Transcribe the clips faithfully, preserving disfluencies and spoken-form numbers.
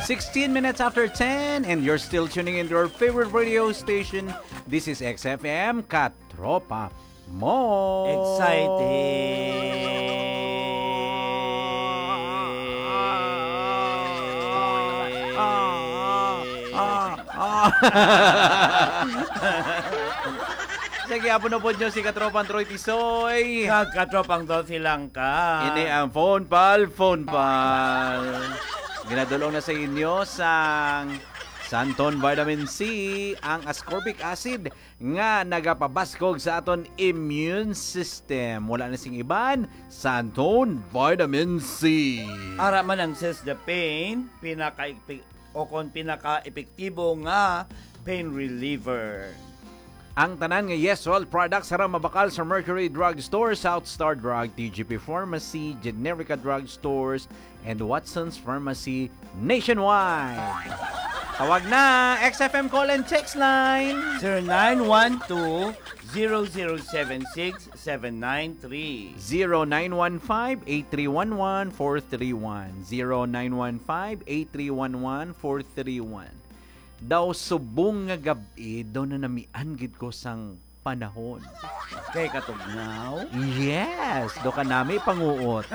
sixteen minutes after ten, and you're still tuning into your favorite radio station. This is X F M, Katropa Mo. Excited. Ah, ah, ah. Sige, apo na po nyo si Katropang Troy Tisoy. Katropang do silang ka. Ini ang phone pal, phone pal. Ginadulong na sa inyo sang Santon Vitamin C, ang ascorbic acid nga nagapabaskog sa aton immune system. Wala na sing iban, Santon Vitamin C. Ara man ang says the pain, pinaka o kon pinaka-epektibo nga pain reliever. Ang tanan nga Yeswell products sarang mabakal sa Mercury Drug Store, South Star Drug, T G P Pharmacy, Generica Drug Stores, and Watson's Pharmacy nationwide. Tawag na! X F M call and text line! zero nine one two, zero zero seven six, seven nine three. zero nine one five, eight three one one, four three one. zero nine one five, eight three one one, four three one. Daw subong nga gabi, daw na namian gid ko sang panahon. Kay katugnaw? Yes! Do ka nami panguot.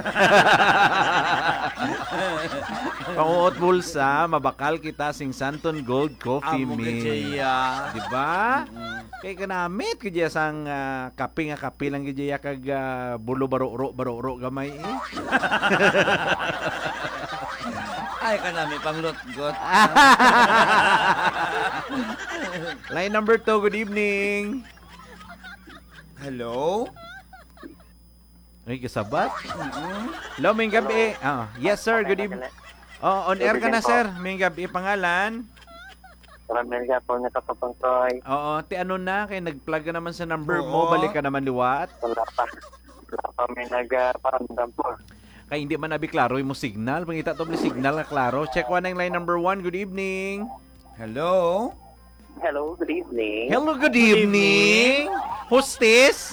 Panguot bulsa, mabakal kita sing Santon Gold Coffee Amo Mix. kajaya. Diba? Mm. Kay kanamit kaya sang uh, kape nga kape lang kaya kag uh, bulo baro-ro baro-ro gamay eh. Ay kanami panglot-got. Line number two, good evening. Hello? Ay, kasabat? Mm-hmm. Hello, may gabi. Ah, yes, sir. Good evening. Oh, on air ka na, sir. May gabi. Pangalan? Maraming po na Katropang Troy. Oo, ti ano na? Kaya nag-plug ka naman sa number Oo. mo. Balik ka naman liwat. Wala pa. Wala pa may nagparamdam po. Kaya hindi man nabi klaro yung mo signal. Pangita to signal na klaro. Check one ang line number one. Good evening. Hello? Hello, good evening. Hello, good evening. Hostess?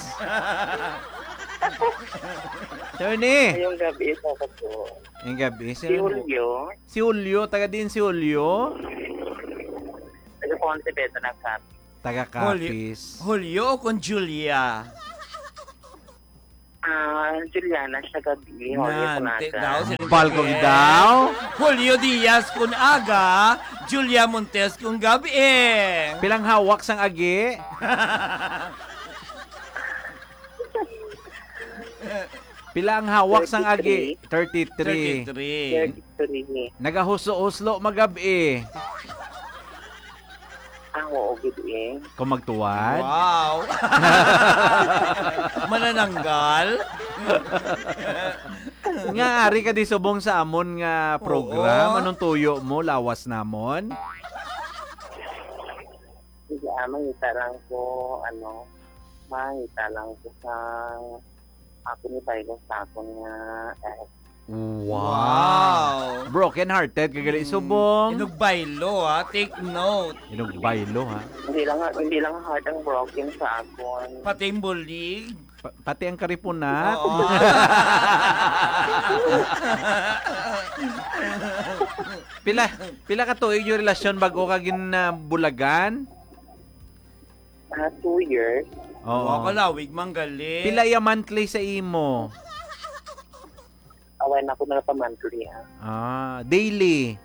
Tony. Ngayong gabi, sa ko. Yung gabi. Si Julio. Si Julio. Taga din si Julio. Taga Ponce Beto ng Capi. Taga Capiz. Julio o con Julia? Ah, Juliana siya gabi. Julio Nante daw. Kunaga. Balkong daw. Julio Diaz kun aga, Julia Montes kun gabi. Pilang hawak sang agi. Pilang hawak sang agi. thirty-three. thirty-three. thirty-three. Nagahuslo-uslo magabi. Ang oo, good eh. Kung magtuwad. Wow. Manananggal. Nga ari ka di subong sa amon nga program. Oo. Anong tuyo mo? Lawas namon? Hindi, ah, mangita lang ko, ano, mangita lang ko sa ako ni Bailo sa akong nga eh, Wow. Broken hearted kagali subong. Inugbaylo ha. Take note. Inog baylo ha. hindi lang hindi lang heart ang broken sa akon. Pati yung bulig. Pa- pati ang karipunat. Oo. Pila pila ka tuig yung relasyon bago ka gin uh, bulagan? Ah, two years. Oo. Oo. Kalawig manggali. Pila ya monthly sa imo? Away na ako na pa monthly ha. Ah, daily.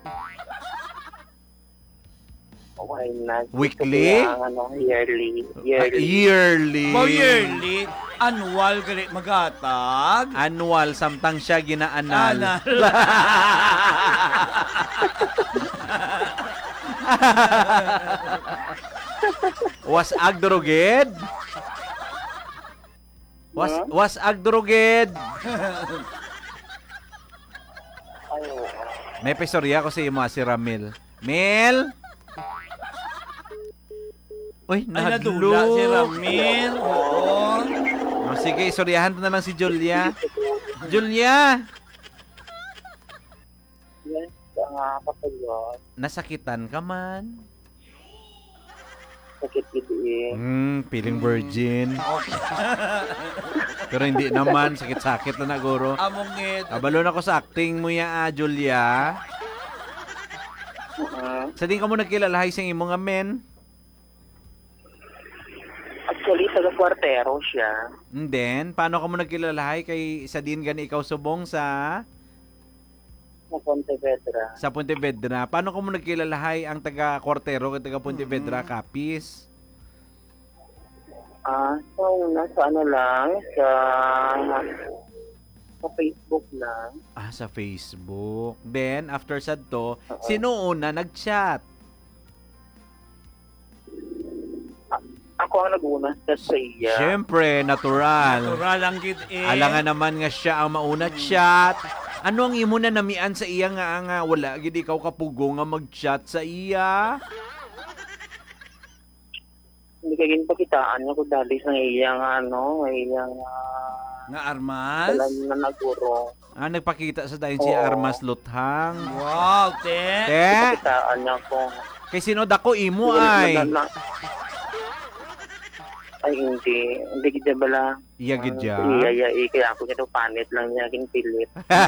Away na. Weekly? Kaya ang, ano, yearly. Ah, Yearly. yearly. Mo yearly. Annual gali magatag. Annual samtang siya ginaanal. Anal. Was agdroged? Was Huh? was agdroged? Ay, oo. May pistorya ko sa imo si Ramil. Mel? Uy, Ay, nadula nahadlo. si Ramil. Oo. Oh, sige, istoryahan na lang si Julia. Julia, Yes, ang uh, kapagod. nasakitan ka man. Sakit gid eh. Hmm, feeling virgin. Pero hindi naman, sakit-sakit na naguro. Among it. Kabalo na ko sa acting mo ya, ah, Julia. Mm. Sa din ka mo nagkilalahay sa imong nga men? Actually, taga Cuartero siya. And then, paano ka mo nagkilalahay kay sa din gani ikaw subong sa Sa Pontevedra. sa Pontevedra? Paano ka mo nagkilalahay ang taga Cortero at taga Pontevedra kapis? Ah, so, nasa ano lang, sa, sa Facebook lang. Ah, sa Facebook. Then, after sad to, sino una nag-chat? Ako ang nag-una sa iya. Siyempre, natural. Natural lang gid eh. Alangan naman nga siya ang mauna chat. Ano ang imo na namian sa iya nga nga wala gid ikaw kapugo nga mag-chat sa iya? Hindi ka ginpakitaan niya kung dali sa iyang ano, iyang uh, Nga armas. alam na naguro. Ah, nagpakita sa dayon si Oo. Armas Luthang. Wow, te. Te, Pakitaan niya kung kay sino dako imo ay? Ay, hindi. Hindi kita bala. Iya gid ya. Iya, iya, iya. Kaya ako nito panit lang niya, ginpilit.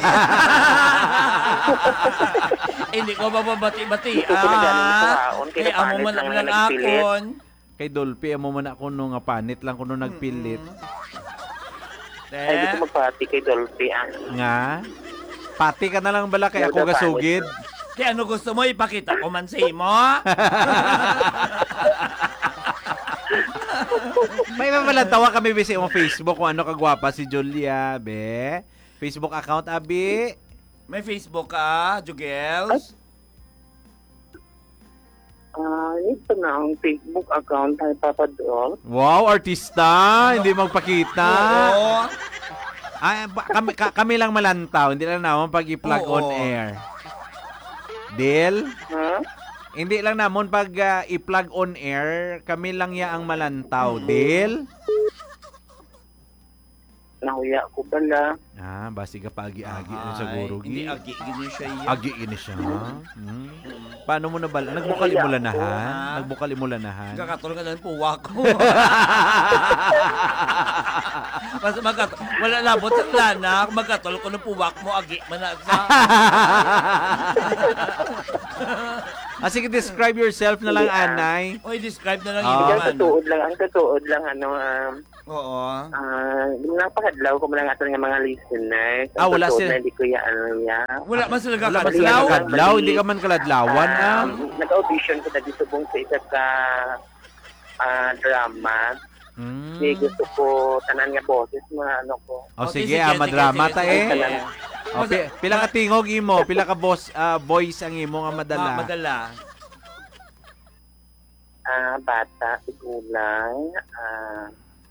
Hindi ko bababati-bati. Ito ko na galing sa Ah. kaon, Kaya kaya amo panit man lang ang na nagpilit. akon. Kay Dolphy amo man ako no nga panit lang kuno nagpilit. Te. Ay, gusto magpati kay Dolphy, ah. Nga. Pati ka na lang bala kay ako Wala pa, gasugid. Kaya ano gusto mo ipakita ko man sa imo? May mabalantawa kami ba sa imong Facebook kung ano kagwapa si Julia, be. Facebook account, abi. May Facebook ka, Jugels? Ah, ito na ang Facebook account ay Papa Dol. Wow, artista. Hindi magpakita. Oo. Ay, ba- kami, ka- kami lang malantaw. Hindi lang naman pag i-plug Oo. on air. Deal? Ha? Hindi lang namon pag ah, i-plug on air, kami lang ya ang malantaw. Deal? Nahuya ko pala. Ah, basi ka paagi-agi Ay, ano sa guro. Hindi Gi. agi, gini siya yan. Agi ini siya. Hmm. Paano mo na ba? Nagbukal mo lanahan? Ah. Nagbukal mo lanahan? Kakatulong ka na ng puwa ko. Mas magkat wala labot sa lanak, magkatol ko ng puwak mo, agi man na sa... Ah, sige, describe yourself na lang, Anay. Oy, describe na lang Ah. yung Ang man. katuod lang, ang katuod lang, ano, um, Oo. ah, napakadlaw ko mga ato nga mga listeners. Ah, wala Ang katuod sila- na hindi ko ya, ano niya. Wala man sila Wala ba kakadlaw. sila nakadlaw? Hindi ka man kaladlawan, ah. Um, nag-audition ko dati subong sa isa ka ah, drama. Hmm. Kasi gusto ko tanan nga boses mga ano ko. O Okay, sige, sige, ah, sige, madrama sige, ta sige. eh. Sige. O, pi- pila ka tingog imo, pila ka boss, ah, voice ang imo nga madala. Ma- madala. Ah, bata, igulang, ah,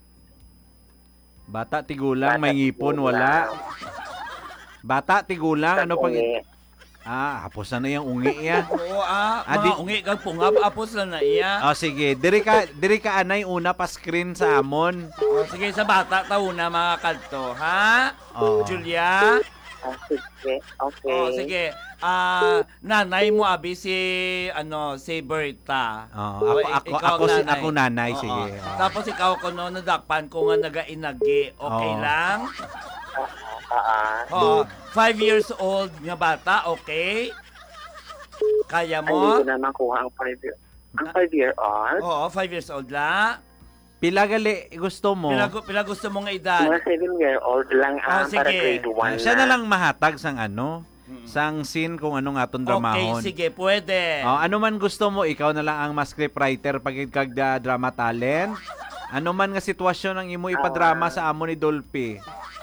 Bata tigulang, bata, may ngipon, igulang, wala. Bata tigulang, ano pag... tagungi. Ah, hapos na na yung ungi ya. Oo, ah, Ah, mga di- ungi kang pungab, apos na na iya. O sige, diri ka, diri ka anay una pa screen sa amon. O, sige, sa bata, tauna mga kanto, ha? Oo. Julia? Ah, sige, okay. O, sige. Ah, nanay mo, abi, si, ano, si Berta. Oo, ako- O, i- ako- ikaw ako si- ako nanay, Oo. sige. Oo. Tapos ikaw ko no, nadakpan ko nga naga-inagi. Okay Oo. lang? Ah, ah, Oo. Five years old nga bata, okay? Kaya ay, hindi mo? ko na makuha ang five year, ang five year old. Oo, five years old la. Pila gali gusto mo? Pila, gu- pila gusto mong edad? Mga seven year old lang Ah, ah, para sige. grade one Ah, siya na lang mahatag sang ano, sang scene kung ano nga ton Okay, dramahon. sige, pwede. Oh, ano man gusto mo, ikaw na lang ang mas script writer pag kag da drama talent. Ano man nga sitwasyon ang imo ipadrama sa amo ni Dolphy.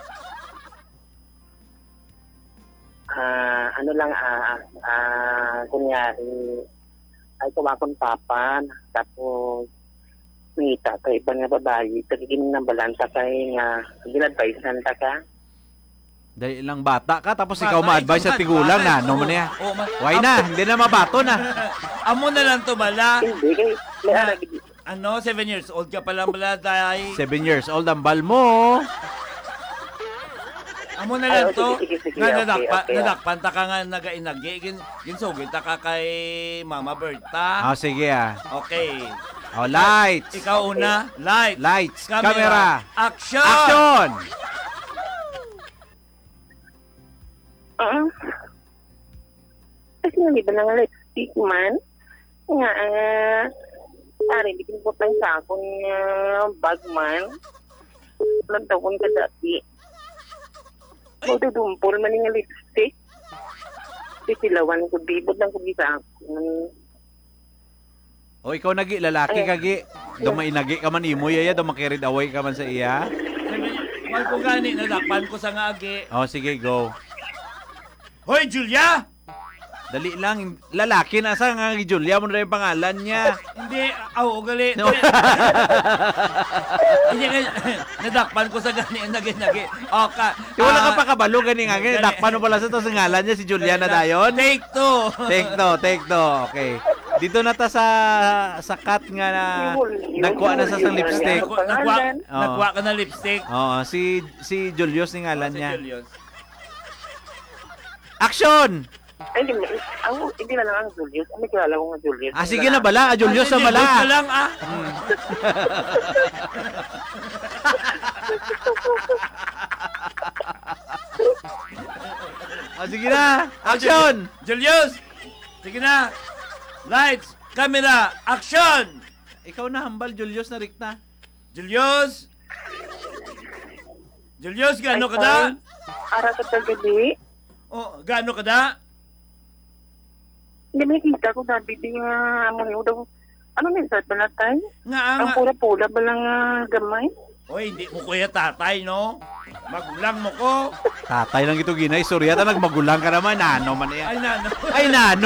Ah, ano lang, ah, ah, kunyari, ay kumakon papan, tapos, ngita kay iba nga babae, tagiging ng balanta kay nga, ginadvisean ta ka. Dahil lang bata ka tapos Bata, ikaw ma-advise sa ikaw tigulang ma-advise. na. No mo Oo, na. oo, ma- Why na? Hindi na mabato na. Amo na lang to bala. Hindi, kay, may Na- arag, Ano, seven years old ka pa lang bala, day. Seven years old ang bal mo. Amo na lang Ay, to. sige, sige, sige, Nga okay, nadakpa, okay. nadakpan ta ka nga naga-inagi. Gin, ginsugit ta ka kay Mama Berta. Oh, sige ah. Okay. Oh, lights. Ikaw una. Light. Lights. Camera. Camera. Action. Action. ah, kasi nga, di ba nang, lipstick man. Nga, ah, ari, bikin ko tayo sa akong uh, bag man. Walang tawon ka dati. Madudumpol man yung lipstick. Titilawan ko, bibod lang ko sa akong. O ikaw nagi, lalaki kagi. Dumainagi ka man imo yaya, dumakirid away ka man sa iya. Wag ko gani, nadakpan ko sa ngagi. O sige, go. Hoy, Julia! Dali lang, lalaki na sa nga Julia mo na yung pangalan niya. Hindi, aw, ugali. No. Hindi, nadakpan ko sa gani, nagi-nagi. O, ka, Di wala ah, ka pa kabalo gani nga, Gani. dakpan mo pala sa to sa ngalan niya si Juliana dayon. Take two. Take to, take to. Okay. Dito na ta sa sa cut nga na nagkuha na sa sang lipstick. Nagkuha, nagkuha, Oo. nagkuha ka ng lipstick. Oo, si si Julius ni ngalan Si niya. Julius. Action! Ay, hindi, ang, hindi na lang ang Julius. Ang may kilala ko nga Julius. Ah, sige na bala, ah, Julius Ah, na bala. Julius ka lang, ah. Ah, sige na. Action! Julius! Sige na. Lights, camera, action! Ikaw na hambal Julius na rikta. Julius! Julius, gaano ka da? Ara ka tagadi. Oh, gaano ka da? Hindi may kita ko dati di nga amo niyo daw. Ano may sa balatay? Nga Ang nga. pula-pula ba lang ah, gamay? Oy, hindi mo kuya tatay, no? Magulang mo ko. Tatay lang ito ginay. Sorry, yata nagmagulang ka naman. Nano man Ay, yan. nano. Ay, nano.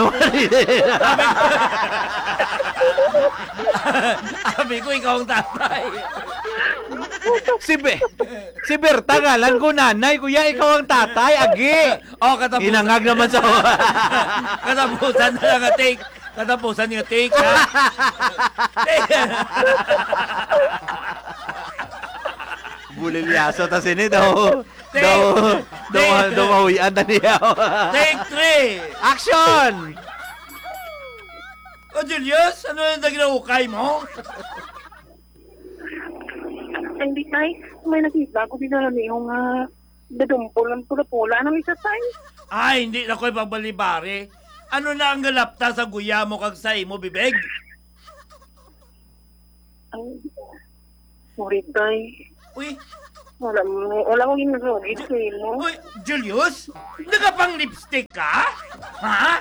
Sabi ko, ikaw ang tatay. si Be, si Berta ngalan ko nanay. Kuya, ikaw ang tatay. Agi. Oh, katapusan. Inangag naman sa... Katapusan na lang ang take. Katapusan yung take, ha? Take. Bulilyaso ta sini daw. Take- Daw, daw, take- daw mawian na niya. Take three. Action! O, Julius, ano yung naginaukay mo? Ay, hindi tay. May nakita ko din na lang yung uh, dadumpol ng pula-pula. Ano may sa tay? Ay, hindi na ko'y pabalibari. Ano na ang galapta sa guya mo kag sa imo, bibig? Ay, sorry tay. Uy, Wala mo, wala ko ginagalit sa mo. uy, Julius? Nagapang lipstick ka? Ha?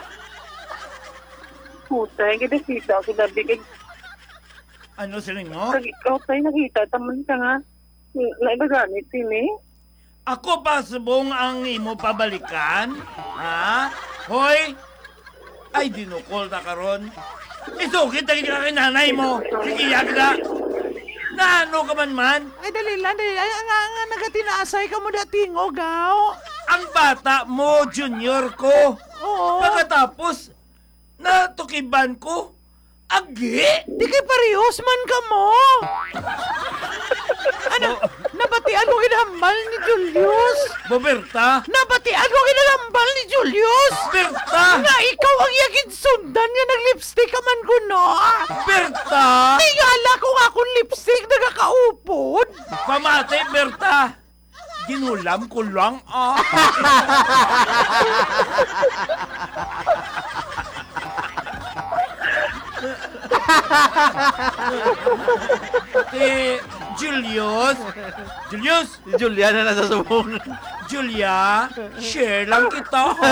Putay, kita kita ko dati kay Ano siling mo? kag ikaw tay nakita taman ka nga. Naibaganit din eh. Ako pa subong ang imo pabalikan? Ha? Hoy! Ay, dinukol na karon. Isukit na kita kay nanay mo. Sige, yag na. Naano ka man man? Ay, dali lang. Dali. Ay, nga, nga, nagatinaasay ka mo datingo, gaw. Ang bata mo, junior ko. Oo. Pagkatapos, natukiban ko. Agi! Di kay parehos man ka mo. Ano? Nabatian mo kinahambal ni Julius? Boberta? Nabatian mo kinahambal ni Julius? Berta! Nga ikaw ang yagid sundan nga nag-lipstick ka man ko, no? Berta! Tingala kung akong lipstick nagakaupod. Pamatay, Berta! Ginulam ko lang, ah. eh, Julius! Julius! Si Juliana na sa subong. Julia! Share lang kita, ha?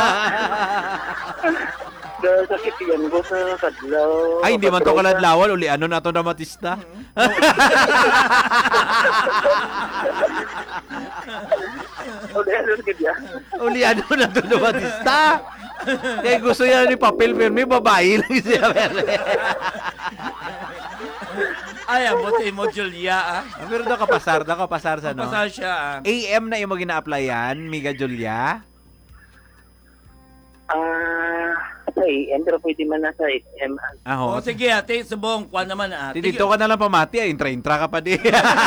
Dahil sakit yan ko sa kadlaw. Ay, hindi man to kaladlawan. Uli, ano na to na matista? O dahil sakit yan. Uli, ano na to na matista? Kaya gusto niya ni papel firme, babae lang siya. Ay, abuti mo, Julia, ah. Pero daw kapasar, daw kapasar sa no? Pasal siya, ah. A M na imo gina-applyan, Miga Julia? Ah, sa A M, pero pwede man na sa S M. O, Aho. sige, ate, subong, kuha naman, ah. Di dito ka na lang pamati, ay intra-intra ka pa di.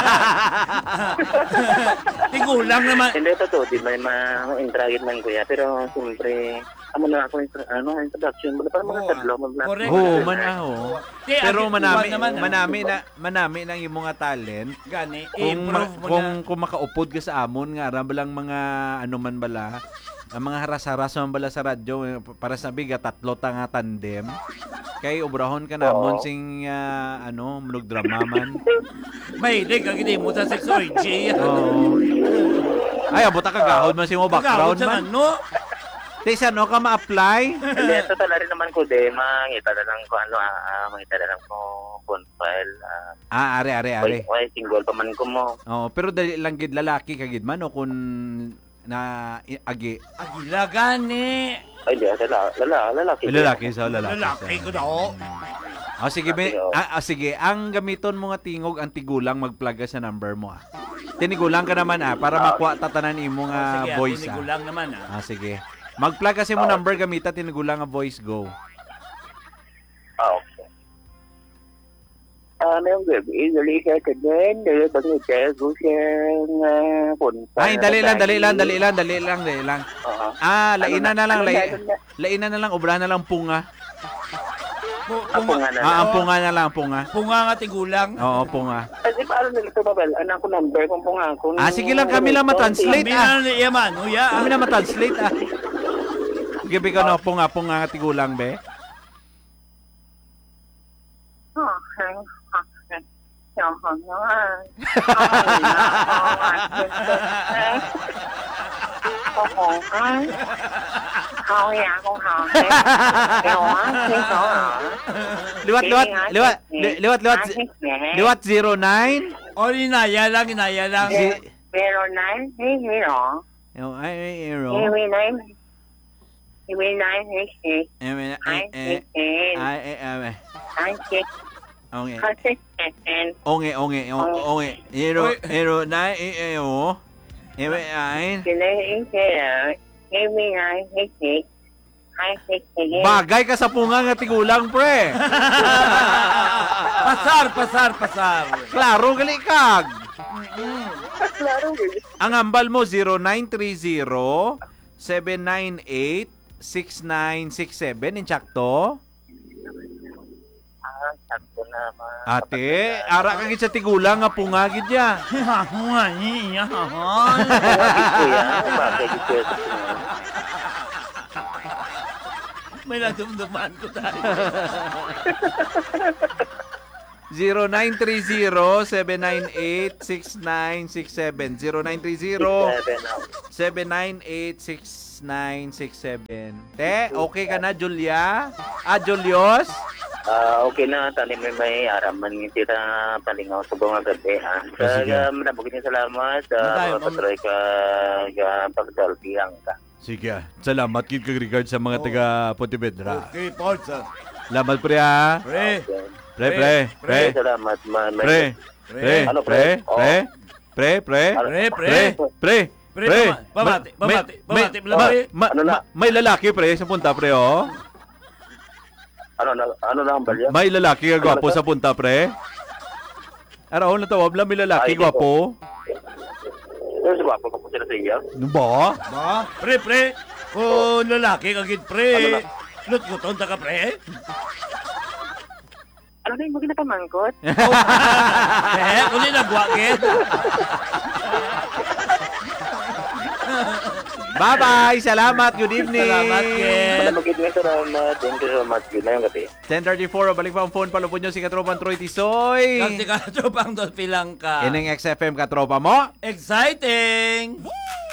Tigulang naman. Hindi, totoo, di ba ma-interagit man kuya. Pero, siyempre, amo na ako, intro- ano, introduction. Para mga Oo, kadlaw, ah. mag-vlog. Correct. Oo, man aho. Di, Pero ate, manami, kuha naman, ah. manami na, manami ng imong nga talent. Gani, Kung, ma- improve mo kung, na. kung makaupod ka sa amon nga, aram lang mga ano man bala, ang mga haras-haras man bala sa radyo eh, para sa biga tatlo ta nga tandem. Kay obrahon ka namon Oo. sing ah, ano, mnog drama man. May hindi ka gini mo sa sexology. Oo. Ay, abot ka gahod man si mo background Sa man. ano? Tay sa ano ka ma-apply? Hindi, ito tala rin naman ko de, mangita na lang ko, ano, ah, ah, mangita na lang ko, profile, ah, Ah, are are are. Oy, oy, single pa man ko mo. Oh, pero dali lang gid lalaki kagid man o kun na i- agi. Agila gani. Ay, di, lala, lala, lalaki. Lalaki sa lalaki. Lalaki sa- ko daw. Oh, sige, be, Lalaki, oh. ah, ah, sige, ang gamiton mo nga tingog ang tigulang magplaga sa number mo ah. Tinigulang ka naman ah para makuha tatanan imo nga Sige, voice voice ah. lang naman ah. Ah, sige. Mag-plug kasi mo Ah. number gamita tinigulang nga voice go. Ah, okay. Ah, mayroong gabi, dali ka ka din, dali ba nga tago siyang uh, punta. Ay, dali lang, dali lang, dali lang, dali lang, dali lang. Oo. Ah, lainan na lang, Ano lai, ano na? lainan na lang, ubrahan na lang punga. Pu- Ako Punga, nga na Ah, ang lang. punga na lang, punga. punga nga tigulang. Oo, punga. Kasi paano nila ito, Babel? Anak ko number kung po nga ako. Ah, sige lang, kami lang matranslate. Sabi ah. na niya man, uya. Kami na matranslate ah. Sige, be, no, punga, punga nga tigulang, be. Liwat, liwat, liwat, li- liwat, liwat, liwat zero nine. O, inaya lang, inaya lang. Si- Zero nine, hey, hero. Yung, ay, ay, ero. Hey, nine. Hey, nine, hey, hey. Eh, eh, Ay, eh, hey, ay, eh, eh, ay, hey. onge, Kasi, and, onge, onge, onge, onge, ero, Oy. ero, na, eh, eh, o. Eh, eh, ay. Hey, hey, nine, hey, hey. Ay, hey, hey. Bagay ka sa punga nga tigulang, pre. Pasar, pasar, pasar. Klaro, gali kag. Klaro, eh. Ang hambal mo, zero nine three zero, seven nine eight, six nine six seven. Insakto? Ah, sakto naman. Ate, ara kagit sa tigulang nga punga gid ya. Nga, niya. Bakit ko yan? Bakit ko yan? May nadumduman ko tayo. zero nine three zero, seven nine eight, six nine six seven. zero nine three zero, Seven now. seven nine eight, six nine six seven. Te, okay ka na, Julia? Ah, Julius? Ah, okay na, tali may may araman ng tira palingaw sa buong gabi, ha. Ah, sige. Sa marabog niya salamat sa Matay, mga patroy ka ka pagdalpiyang ka. Sige, salamat kid kag regard sa mga taga Pontevedra. Okay, Paul, sir. Salamat pre ha. Pre, Pre, pre, pre, Pre, salamat. Ma, ma- pre, pre, Ano, pre, pre? Oh. pre, pre, pre, pre, pre. pre, pre, Pre, bamati, Ma- may- bamati, may- bamati, ma- bamati. ma- Ano na? ma- May lalaki pre sa punta pre oh. Ano na ano na ang balya? May lalaki nga gwapo Ano na, sa punta pre. Araw na tawab lang may lalaki Ay, di po. gwapo. Ano sa gwapo ko po sila sa iya? Ano ba? Ba? Pre, pre. Kung lalaki kagit Ano pre. na? Lut ko tonta ka pre. Ano na yung mga napamangkot? Eh, kung di nagwagin. Bye-bye. Salamat. Good evening. Salamat, Ken. Malamagid nga salamat. Thank you so much. Good na yung gabi. ten thirty-four, balik pa ang phone. Palupon nyo si Katropan Troy Tisoy. Kasi ka, tropang dos pilang ka. Ining X F M Katropa mo. Exciting!